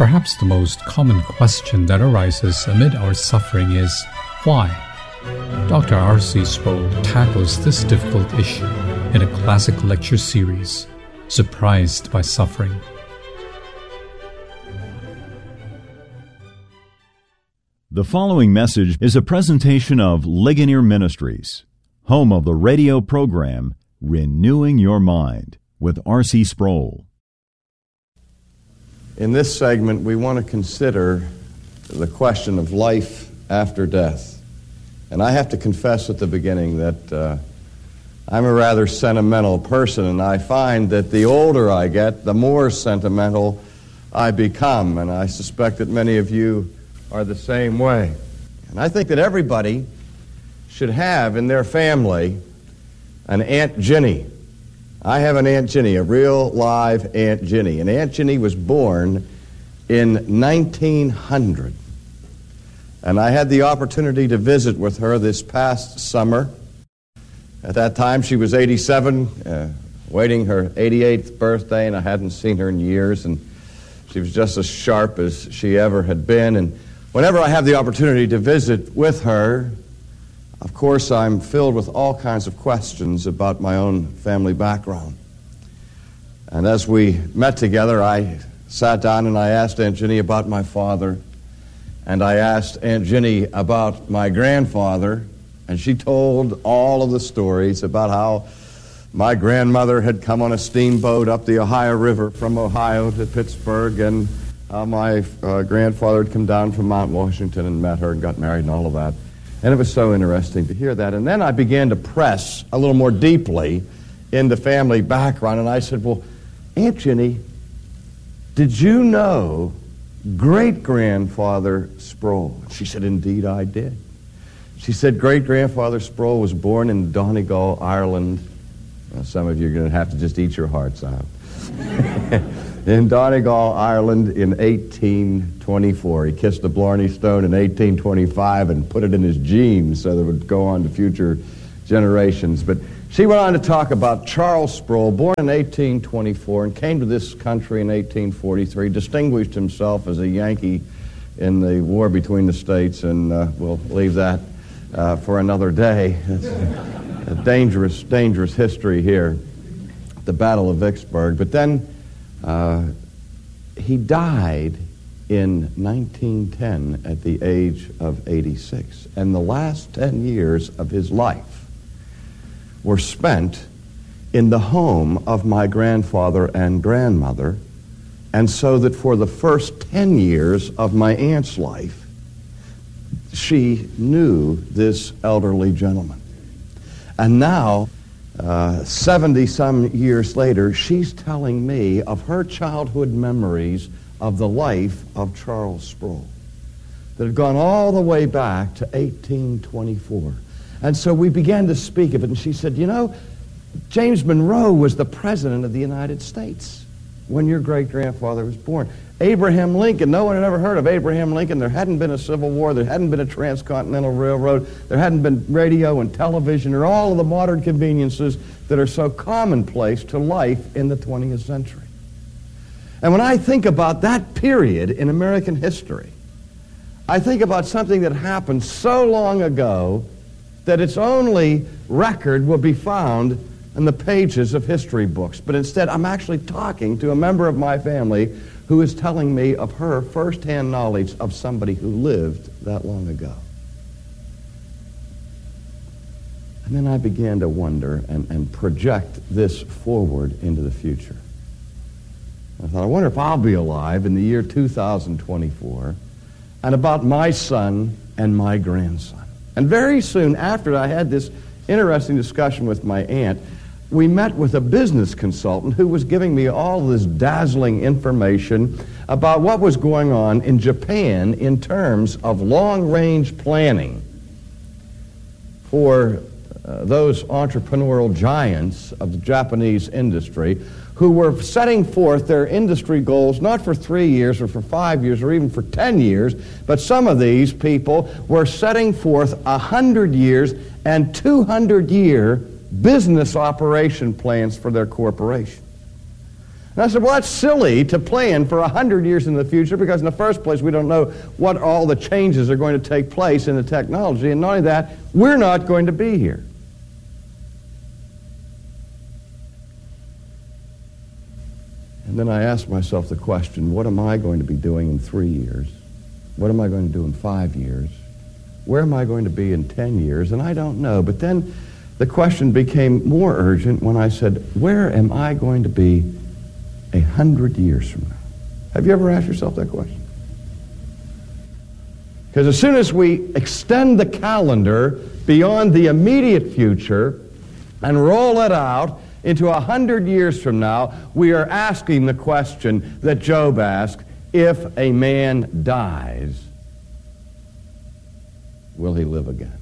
Perhaps the most common question that arises amid our suffering is, why? Dr. R.C. Sproul tackles this difficult issue in a classic lecture series, Surprised by Suffering. The following message is a presentation of Ligonier Ministries, home of the radio program Renewing Your Mind with R.C. Sproul. In this segment, we want to consider the question of life after death. And I have to confess at the beginning that I'm a rather sentimental person, and I find that the older I get, the more sentimental I become. And I suspect that many of you are the same way. And I think that everybody should have in their family an Aunt Ginny. I have an Aunt Ginny, a real live Aunt Ginny. And Aunt Ginny was born in 1900. And I had the opportunity to visit with her this past summer. At that time, she was 87, waiting her 88th birthday, and I hadn't seen her in years. And she was just as sharp as she ever had been. And whenever I have the opportunity to visit with her, of course, I'm filled with all kinds of questions about my own family background. And as we met together, I sat down and I asked Aunt Ginny about my father, and I asked Aunt Ginny about my grandfather, and she told all of the stories about how my grandmother had come on a steamboat up the Ohio River from Ohio to Pittsburgh, and how my grandfather had come down from Mount Washington and met her and got married and all of that. And it was so interesting to hear that. And then I began to press a little more deeply into family background. And I said, well, Aunt Ginny, did you know great-grandfather Sproul? She said, indeed I did. She said, great-grandfather Sproul was born in Donegal, Ireland. Now, some of you are going to have to just eat your hearts out. In Donegal, Ireland in 1824. He kissed the Blarney Stone in 1825 and put it in his genes so that it would go on to future generations. But she went on to talk about Charles Sproul, born in 1824 and came to this country in 1843, distinguished himself as a Yankee in the war between the states, and we'll leave that for another day. It's a dangerous, dangerous history here, the Battle of Vicksburg. But then he died in 1910 at the age of 86. And the last 10 years of his life were spent in the home of my grandfather and grandmother. And so that for the first 10 years of my aunt's life, she knew this elderly gentleman. And now, 70-some years later, she's telling me of her childhood memories of the life of Charles Sproul that had gone all the way back to 1824. And so we began to speak of it, and she said, you know, James Monroe was the President of the United States when your great-grandfather was born. Abraham Lincoln, no one had ever heard of Abraham Lincoln. There hadn't been a Civil War. There hadn't been a transcontinental railroad. There hadn't been radio and television or all of the modern conveniences that are so commonplace to life in the 20th century. And when I think about that period in American history, I think about something that happened so long ago that its only record will be found in the pages of history books. But instead, I'm actually talking to a member of my family who is telling me of her first-hand knowledge of somebody who lived that long ago. And then I began to wonder and project this forward into the future. I thought, I wonder if I'll be alive in the year 2024 and about my son and my grandson. And very soon after I had this interesting discussion with my aunt, we met with a business consultant who was giving me all this dazzling information about what was going on in Japan in terms of long-range planning for those entrepreneurial giants of the Japanese industry who were setting forth their industry goals not for 3 years or for 5 years or even for 10 years, but some of these people were setting forth 100 years and 200-year business operation plans for their corporation. And I said, well, that's silly to plan for 100 years in the future, because in the first place, we don't know what all the changes are going to take place in the technology. And not only that, we're not going to be here. And then I asked myself the question, what am I going to be doing in 3 years? What am I going to do in 5 years? Where am I going to be in 10 years? And I don't know. But then the question became more urgent when I said, where am I going to be 100 years from now? Have you ever asked yourself that question? Because as soon as we extend the calendar beyond the immediate future and roll it out into 100 years from now, we are asking the question that Job asked, if a man dies, will he live again?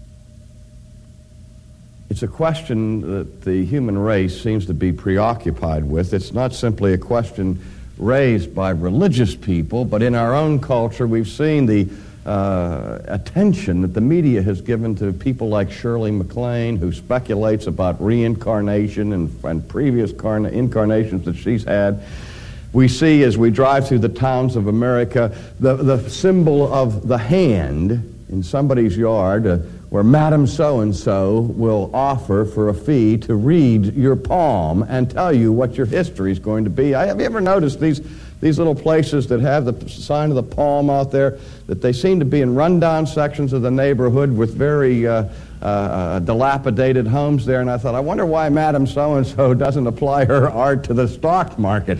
It's a question that the human race seems to be preoccupied with. It's not simply a question raised by religious people, but in our own culture we've seen the attention that the media has given to people like Shirley MacLaine, who speculates about reincarnation and previous incarnations that she's had. We see, as we drive through the towns of America, the symbol of the hand in somebody's yard, where Madam So-and-so will offer for a fee to read your palm and tell you what your history is going to be. Have you ever noticed these little places that have the sign of the palm out there, that they seem to be in rundown sections of the neighborhood with very dilapidated homes there? And I thought, I wonder why Madam So-and-so doesn't apply her art to the stock market.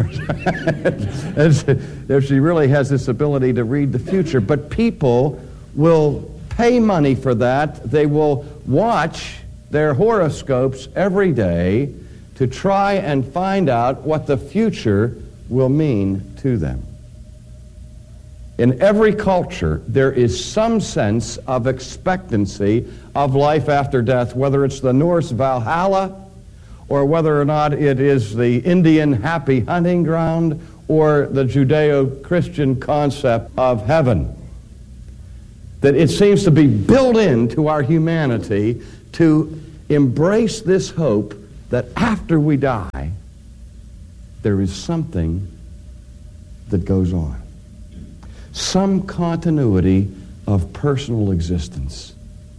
If she really has this ability to read the future. But people will pay money for that. They will watch their horoscopes every day to try and find out what the future will mean to them. In every culture, there is some sense of expectancy of life after death, whether it's the Norse Valhalla, or whether or not it is the Indian happy hunting ground, or the Judeo-Christian concept of heaven. That it seems to be built into our humanity to embrace this hope that after we die, there is something that goes on. Some continuity of personal existence.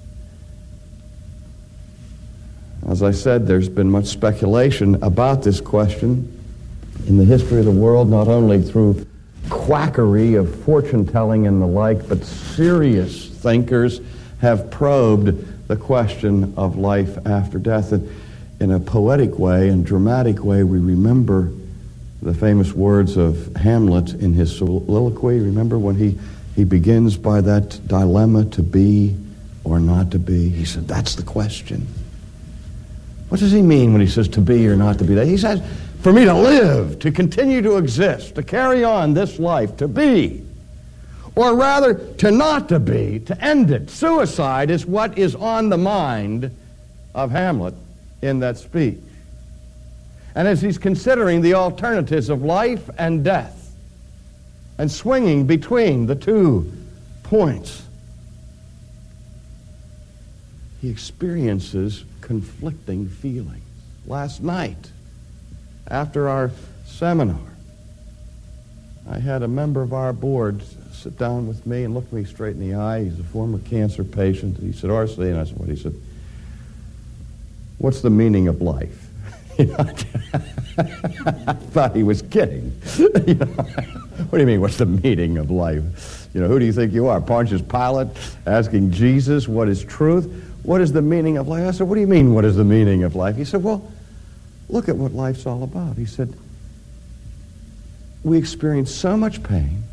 As I said, there's been much speculation about this question in the history of the world, not only through quackery of fortune-telling and the like, but serious thinkers have probed the question of life after death. And in a poetic way and dramatic way, we remember the famous words of Hamlet in his soliloquy. Remember when he begins by that dilemma, to be or not to be? He said, that's the question. What does he mean when he says to be or not to be? He says, for me to live, to continue to exist, to carry on this life, to be, or rather to not to be, to end it. Suicide is what is on the mind of Hamlet in that speech. And as he's considering the alternatives of life and death and swinging between the 2 points, he experiences conflicting feelings. Last night, after our seminar, I had a member of our board sit down with me and look me straight in the eye. He's a former cancer patient. He said, R.C., and I said, what? He said, what's the meaning of life? I thought he was kidding. What do you mean, what's the meaning of life? Who do you think you are, Pontius Pilate, asking Jesus what is truth? What is the meaning of life? I said, what do you mean, what is the meaning of life? He said, well, look at what life's all about. He said, we experience so much pain,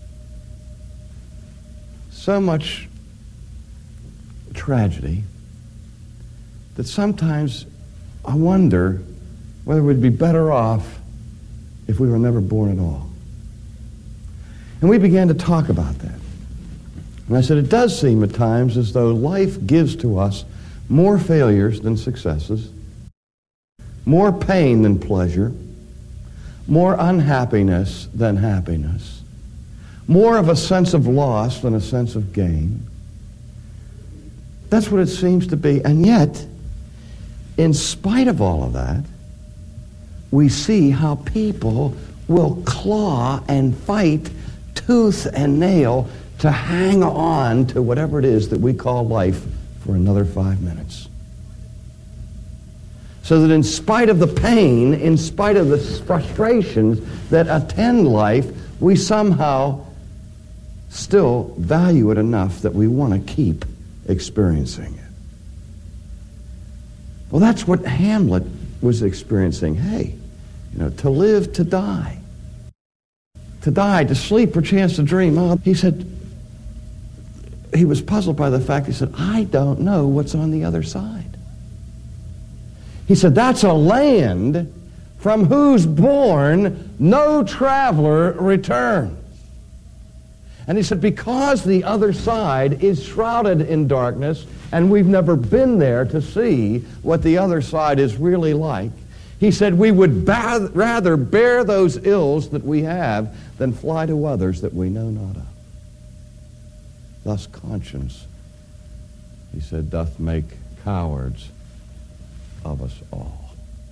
so much tragedy, that sometimes I wonder whether we'd be better off if we were never born at all. And we began to talk about that. And I said, it does seem at times as though life gives to us more failures than successes, more pain than pleasure, more unhappiness than happiness, more of a sense of loss than a sense of gain. That's what it seems to be. And yet, in spite of all of that, we see how people will claw and fight tooth and nail to hang on to whatever it is that we call life for another 5 minutes. So that in spite of the pain, in spite of the frustrations that attend life, we somehow still value it enough that we want to keep experiencing it. Well, that's what Hamlet was experiencing. Hey, to live, to die. To die, to sleep, perchance to dream. He said, he was puzzled by the fact, he said, I don't know what's on the other side. He said, that's a land from whose bourne no traveler returns. And he said, because the other side is shrouded in darkness, and we've never been there to see what the other side is really like, he said, we would rather bear those ills that we have than fly to others that we know not of. Thus conscience, he said, doth make cowards of us all.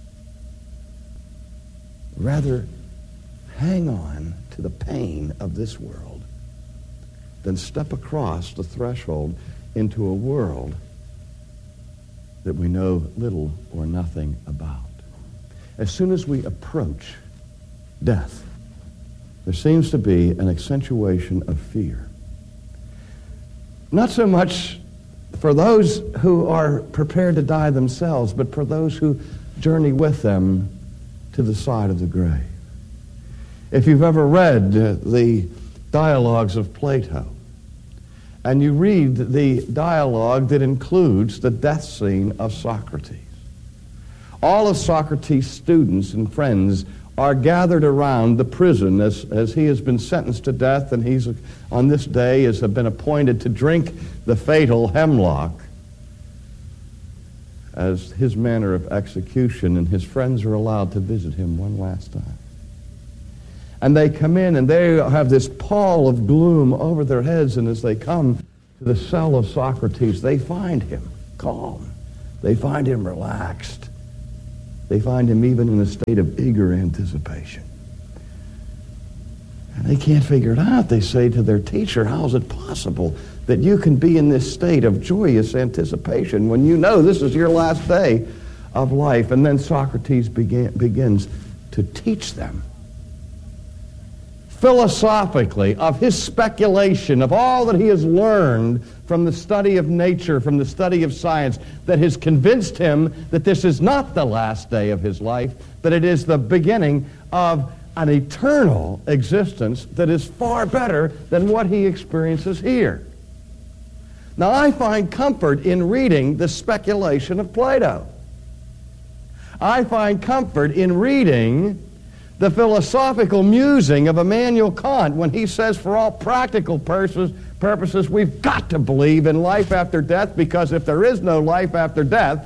Rather hang on to the pain of this world than step across the threshold into a world that we know little or nothing about. As soon as we approach death, there seems to be an accentuation of fear. Not so much for those who are prepared to die themselves, but for those who journey with them to the side of the grave. If you've ever read the dialogues of Plato, and you read the dialogue that includes the death scene of Socrates, all of Socrates' students and friends are gathered around the prison as he has been sentenced to death, and he's on this day has been appointed to drink the fatal hemlock as his manner of execution, and his friends are allowed to visit him one last time. And they come in, and they have this pall of gloom over their heads, and as they come to the cell of Socrates, they find him calm. They find him relaxed. They find him even in a state of eager anticipation. And they can't figure it out. They say to their teacher, how is it possible that you can be in this state of joyous anticipation when you know this is your last day of life? And then Socrates begins to teach them philosophically of his speculation, of all that he has learned from the study of nature, from the study of science, that has convinced him that this is not the last day of his life, but it is the beginning of an eternal existence that is far better than what he experiences here. Now, I find comfort in reading the speculation of Plato. I find comfort in reading the philosophical musing of Immanuel Kant when he says, for all practical purposes, we've got to believe in life after death, because if there is no life after death,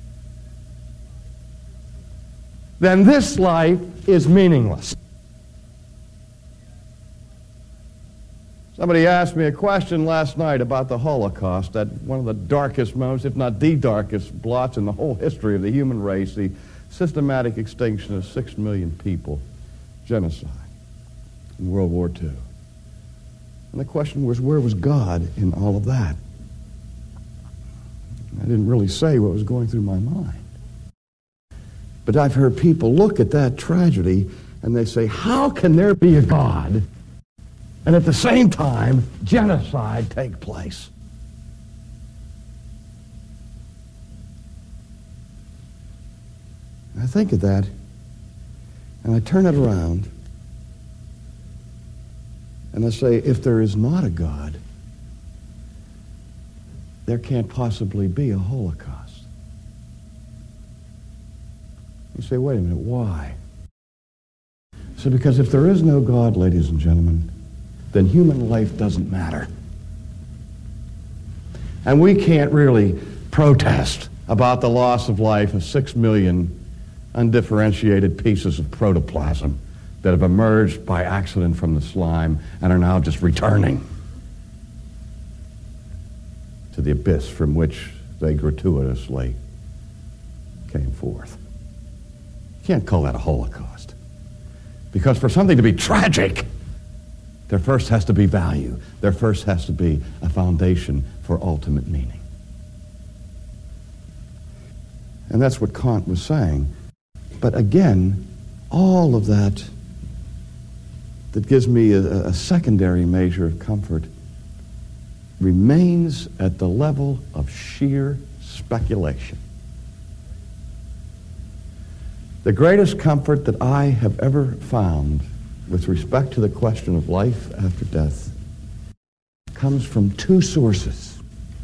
then this life is meaningless. Somebody asked me a question last night about the Holocaust, that one of the darkest moments, if not the darkest blots in the whole history of the human race, the systematic extinction of 6 million people, genocide in World War II. And the question was, where was God in all of that? I didn't really say what was going through my mind. But I've heard people look at that tragedy and they say, how can there be a God and at the same time genocide take place? I think of that, and I turn it around, and I say, if there is not a God, there can't possibly be a Holocaust. You say, wait a minute, why? So because if there is no God, ladies and gentlemen, then human life doesn't matter. And we can't really protest about the loss of life of 6 million undifferentiated pieces of protoplasm that have emerged by accident from the slime and are now just returning to the abyss from which they gratuitously came forth. can't call that a Holocaust. Because for something to be tragic, there first has to be value. There first has to be a foundation for ultimate meaning. And that's what Kant was saying. But again, all of that gives me a secondary measure of comfort remains at the level of sheer speculation. The greatest comfort that I have ever found with respect to the question of life after death comes from two sources.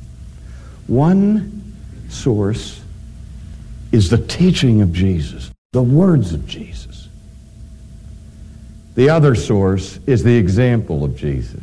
One source is the teaching of Jesus, the words of Jesus. The other source is the example of Jesus,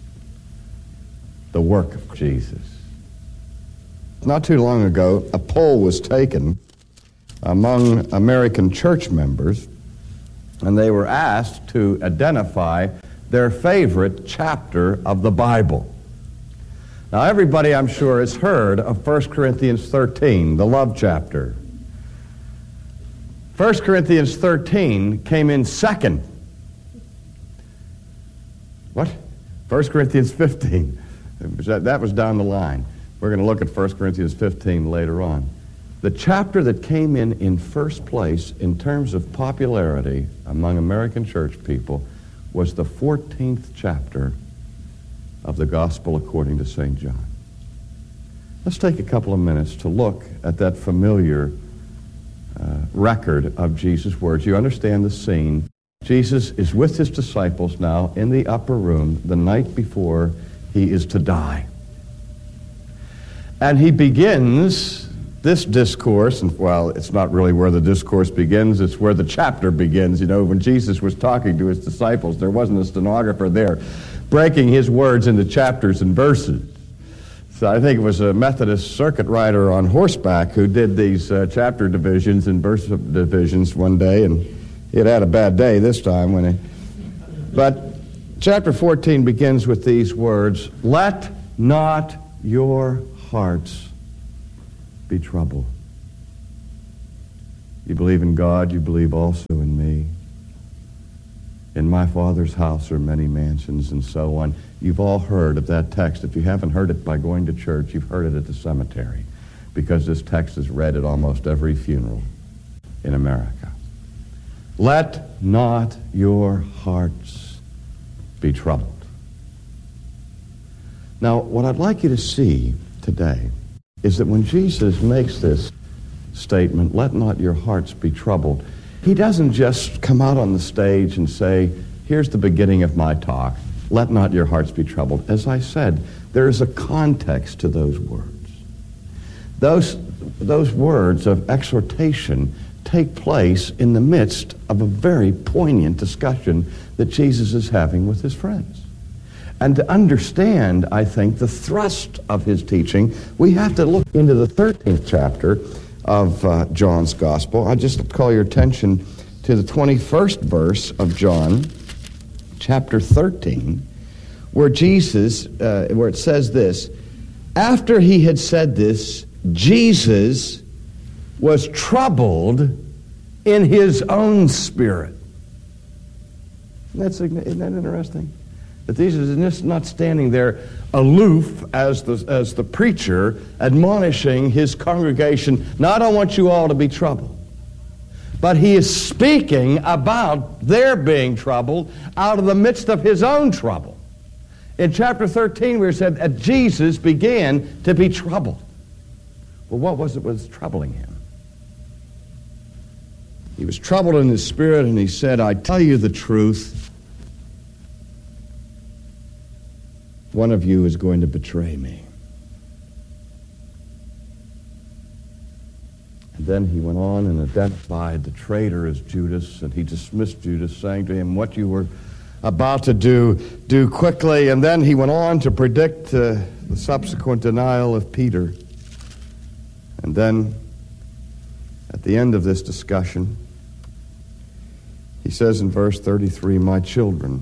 the work of Jesus. Not too long ago, a poll was taken among American church members, and they were asked to identify their favorite chapter of the Bible. Now, everybody, I'm sure, has heard of 1 Corinthians 13, the love chapter. 1 Corinthians 13 came in second. What? 1 Corinthians 15. That was down the line. We're going to look at 1 Corinthians 15 later on. The chapter that came in first place in terms of popularity among American church people was the 14th chapter of the Gospel according to St. John. Let's take a couple of minutes to look at that familiar record of Jesus' words. You understand the scene. Jesus is with his disciples now in the upper room the night before he is to die. And he begins this discourse, and well, it's not really where the discourse begins, it's where the chapter begins. You know, when Jesus was talking to his disciples, there wasn't a stenographer there breaking his words into chapters and verses. So I think it was a Methodist circuit rider on horseback who did these chapter divisions and verse divisions one day, and he had a bad day this time. But chapter 14 begins with these words, "Let not your hearts be troubled. You believe in God, you believe also in me. In my Father's house are many mansions," and so on. You've all heard of that text. If you haven't heard it by going to church, you've heard it at the cemetery, because this text is read at almost every funeral in America. Let not your hearts be troubled. Now, what I'd like you to see today is that when Jesus makes this statement, "Let not your hearts be troubled," he doesn't just come out on the stage and say, "Here's the beginning of my talk. Let not your hearts be troubled." As I said, there is a context to those words. Those words of exhortation take place in the midst of a very poignant discussion that Jesus is having with his friends. And to understand, I think, the thrust of his teaching, we have to look into the 13th chapter of John's Gospel. I just call your attention to the 21st verse of John, chapter 13, where where it says this, "After he had said this, Jesus was troubled in his own spirit." Isn't that interesting? That Jesus is just not standing there aloof as the preacher admonishing his congregation, "No, I don't want you all to be troubled." But he is speaking about their being troubled out of the midst of his own trouble. In chapter 13, we said that Jesus began to be troubled. Well, what was it was troubling him? He was troubled in his spirit, and he said, "I tell you the truth, one of you is going to betray me." And then he went on and identified the traitor as Judas, and he dismissed Judas, saying to him, "What you were about to do quickly." And then he went on to predict the subsequent denial of Peter. And then, at the end of this discussion, he says in verse 33, "My children,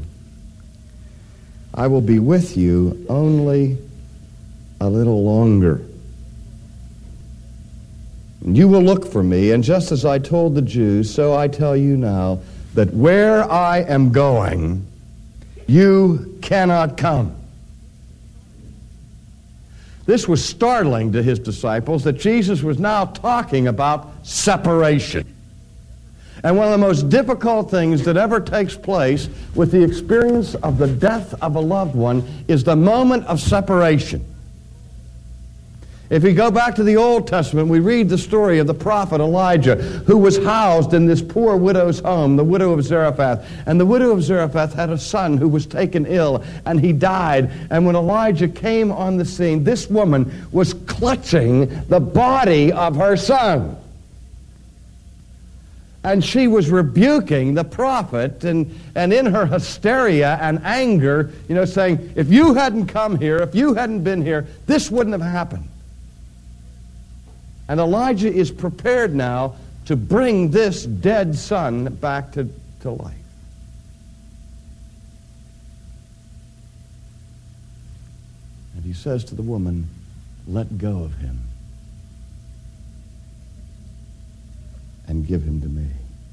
I will be with you only a little longer." And you will look for me, and just as I told the Jews, so I tell you now, that where I am going, you cannot come. This was startling to his disciples, that Jesus was now talking about separation. And one of the most difficult things that ever takes place with the experience of the death of a loved one is the moment of separation. If we go back to the Old Testament, we read the story of the prophet Elijah, who was housed in this poor widow's home, the widow of Zarephath. And the widow of Zarephath had a son who was taken ill, and he died. And when Elijah came on the scene, this woman was clutching the body of her son. And she was rebuking the prophet, and in her hysteria and anger, saying, if you hadn't come here, if you hadn't been here, this wouldn't have happened. And Elijah is prepared now to bring this dead son back to life. And he says to the woman, let go of him and give him to me,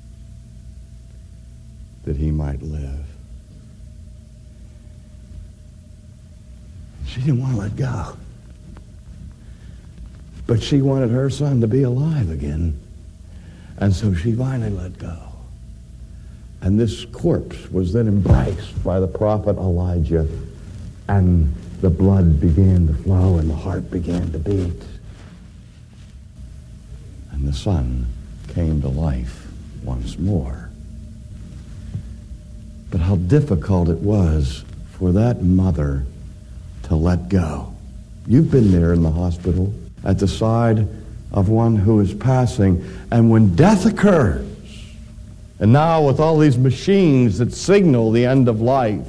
that he might live. She didn't want to let go. But she wanted her son to be alive again. And so she finally let go. And this corpse was then embraced by the prophet Elijah, and the blood began to flow and the heart began to beat. And the son came to life once more. But how difficult it was for that mother to let go. You've been there in the hospital, at the side of one who is passing, and when death occurs, and now with all these machines that signal the end of life,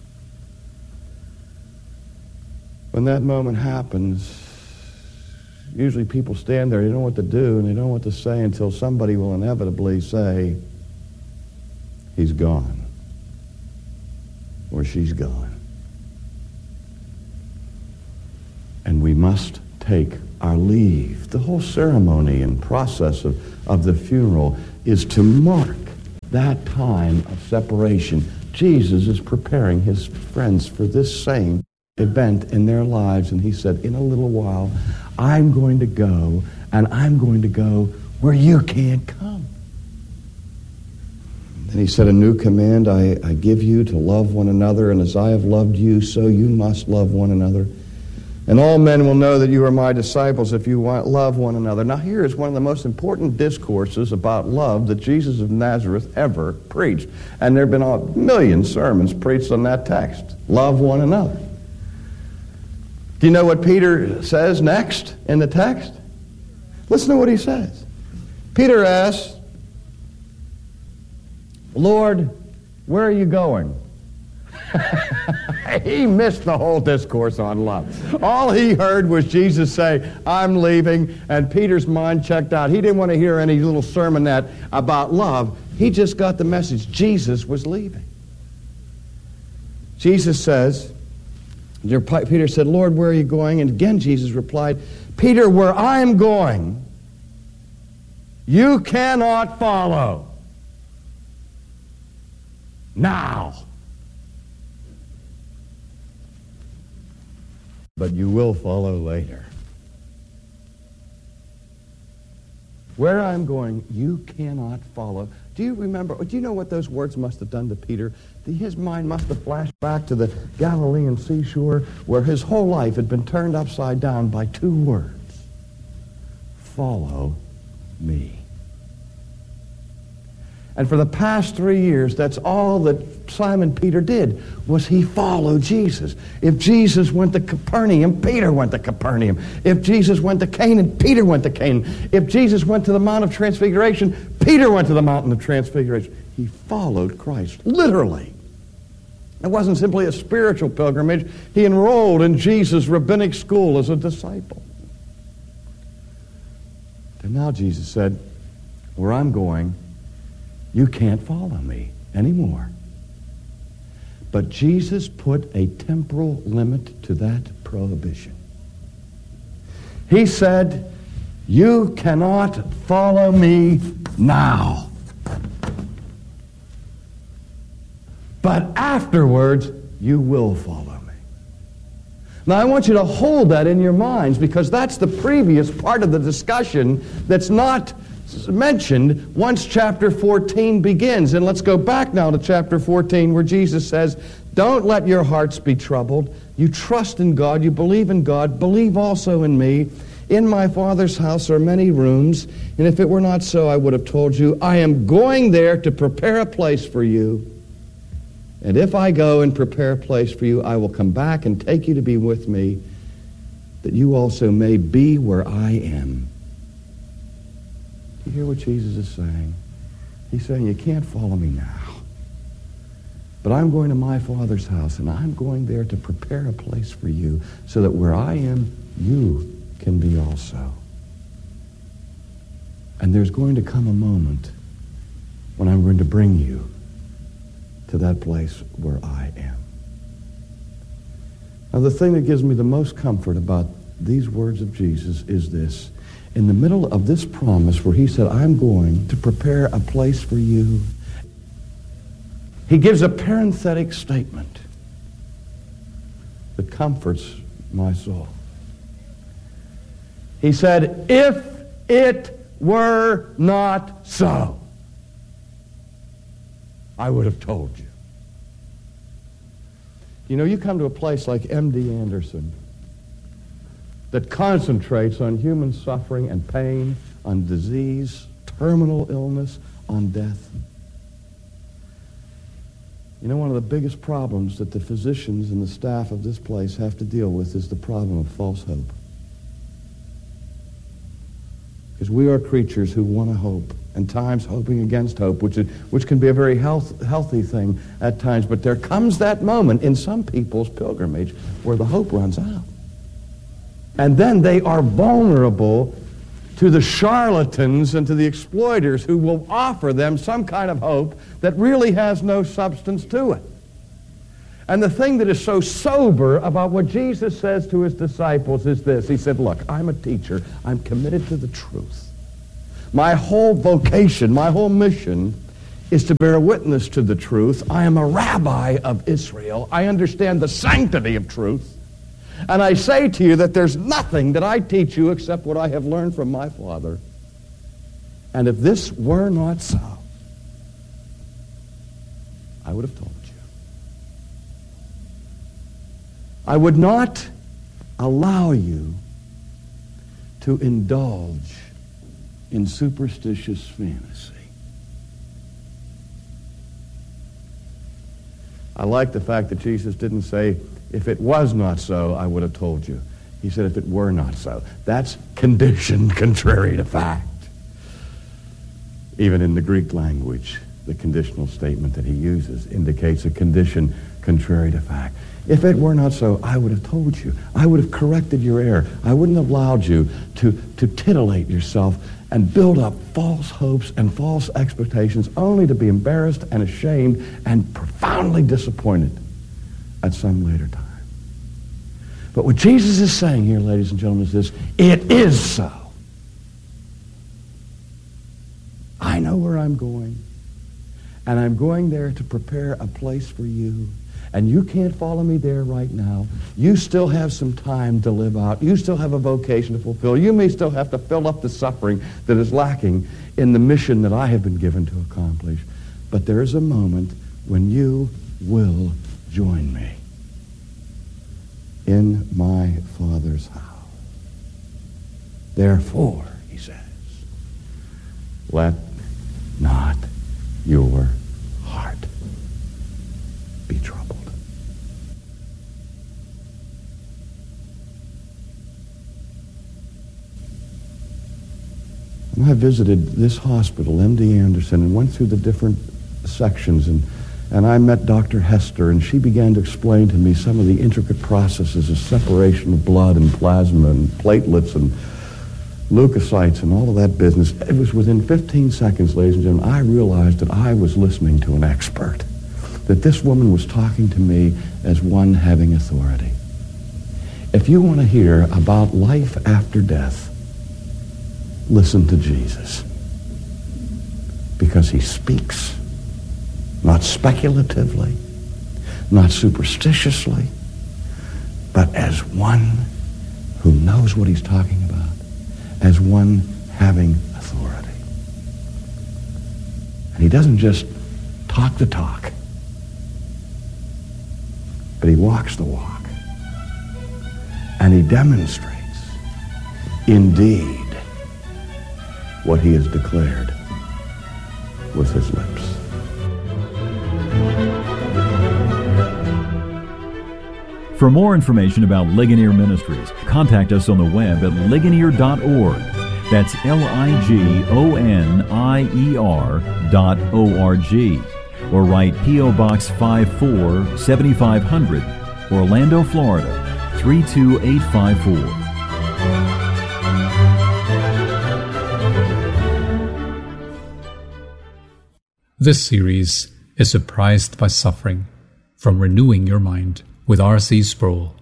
when that moment happens, usually people stand there, they don't know what to do, and they don't know what to say until somebody will inevitably say, he's gone, or she's gone. And we must take our leave. The whole ceremony and process of the funeral is to mark that time of separation. Jesus is preparing his friends for this same event in their lives, and he said, in a little while, I'm going to go, and I'm going to go where you can't come. And he said, a new command I give you, to love one another, and as I have loved you, so you must love one another. And all men will know that you are my disciples if you love one another. Now here is one of the most important discourses about love that Jesus of Nazareth ever preached. And there have been a million sermons preached on that text. Love one another. Do you know what Peter says next in the text? Listen to what he says. Peter asks, Lord, where are you going? He missed the whole discourse on love. All he heard was Jesus say, I'm leaving, and Peter's mind checked out. He didn't want to hear any little sermonette about love. He just got the message. Jesus was leaving. Jesus says, Peter said, Lord, where are you going? And again Jesus replied, Peter, where I am going, you cannot follow now. But you will follow later. Where I'm going, you cannot follow. Do you remember, do you know what those words must have done to Peter? His mind must have flashed back to the Galilean seashore where his whole life had been turned upside down by two words. Follow me. And for the past 3 years, that's all that Simon Peter did, was he followed Jesus. If Jesus went to Capernaum, Peter went to Capernaum. If Jesus went to Canaan, Peter went to Canaan. If Jesus went to the Mount of Transfiguration, Peter went to the Mountain of Transfiguration. He followed Christ, literally. It wasn't simply a spiritual pilgrimage. He enrolled in Jesus' rabbinic school as a disciple. And now Jesus said, where I'm going, you can't follow me anymore. But Jesus put a temporal limit to that prohibition. He said, You cannot follow me now. But afterwards, you will follow me. Now, I want you to hold that in your minds, because that's the previous part of the discussion that's not mentioned once chapter 14 begins. And let's go back now to chapter 14, where Jesus says, don't let your hearts be troubled. You trust in God. You believe in God. Believe also in me. In my Father's house are many rooms, and if it were not so, I would have told you. I am going there to prepare a place for you. And if I go and prepare a place for you, I will come back and take you to be with me, that you also may be where I am. Do you hear what Jesus is saying? He's saying, you can't follow me now. But I'm going to my Father's house, and I'm going there to prepare a place for you, so that where I am, you can be also. And there's going to come a moment when I'm going to bring you to that place where I am. Now, the thing that gives me the most comfort about these words of Jesus is this. In the middle of this promise where he said, I'm going to prepare a place for you, he gives a parenthetic statement that comforts my soul. He said, if it were not so, I would have told you. You know, you come to a place like M.D. Anderson that concentrates on human suffering and pain, on disease, terminal illness, on death. You know, one of the biggest problems that the physicians and the staff of this place have to deal with is the problem of false hope. Because we are creatures who want to hope, and times hoping against hope, which can be a very healthy thing at times. But there comes that moment in some people's pilgrimage where the hope runs out. And then they are vulnerable to the charlatans and to the exploiters who will offer them some kind of hope that really has no substance to it. And the thing that is so sober about what Jesus says to his disciples is this. He said, look, I'm a teacher. I'm committed to the truth. My whole vocation, my whole mission is to bear witness to the truth. I am a rabbi of Israel. I understand the sanctity of truth. And I say to you that there's nothing that I teach you except what I have learned from my Father. And if this were not so, I would have told you. I would not allow you to indulge in superstitious fantasy. I like the fact that Jesus didn't say, if it was not so, I would have told you. He said, if it were not so. That's condition contrary to fact. Even in the Greek language, the conditional statement that he uses indicates a condition contrary to fact. If it were not so, I would have told you. I would have corrected your error. I wouldn't have allowed you to titillate yourself and build up false hopes and false expectations only to be embarrassed and ashamed and profoundly disappointed at some later time. But what Jesus is saying here, ladies and gentlemen, is this: it is so. I know where I'm going, and I'm going there to prepare a place for you. And you can't follow me there right now. You still have some time to live out. You still have a vocation to fulfill. You may still have to fill up the suffering that is lacking in the mission that I have been given to accomplish. But there is a moment when you will join me in my Father's house. Therefore, he says, let not your heart be troubled. And I visited this hospital, M.D. Anderson, and went through the different sections, and I met Dr. Hester, and she began to explain to me some of the intricate processes of separation of blood and plasma and platelets and leukocytes and all of that business. It was within 15 seconds, ladies and gentlemen, I realized that I was listening to an expert, that this woman was talking to me as one having authority. If you want to hear about life after death, listen to Jesus. Because he speaks, not speculatively, not superstitiously, but as one who knows what he's talking about, as one having authority. And he doesn't just talk the talk, but he walks the walk. And he demonstrates, indeed, what he has declared with his lips. For more information about Ligonier Ministries, contact us on the web at ligonier.org. That's ligonier.org. Or write P.O. Box 54, 7500, Orlando, Florida, 32854. This series is Surprised by Suffering, from Renewing Your Mind with R.C. Sproul.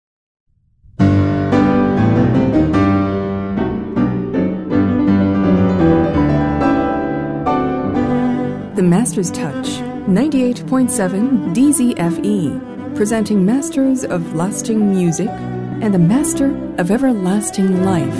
The Master's Touch, 98.7 DZFE, presenting Masters of Lasting Music and the Master of Everlasting Life.